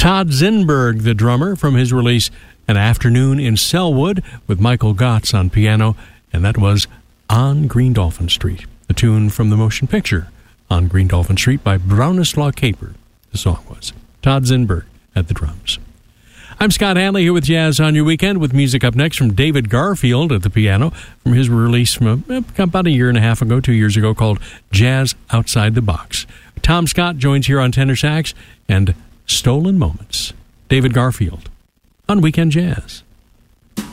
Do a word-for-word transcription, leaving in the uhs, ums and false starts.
Todd Zinberg, the drummer, from his release An Afternoon in Selwood with Michael Gotts on piano, and that was On Green Dolphin Street, the tune from the motion picture On Green Dolphin Street by Brownislaw Caper. The song was Todd Zinberg at the drums. I'm Scott Hanley here with Jazz on Your Weekend, with music up next from David Garfield at the piano from his release from a, about a year and a half ago, two years ago, called Jazz Outside the Box. Tom Scott joins here on tenor sax and Stolen Moments. David Garfield on Weekend Jazz.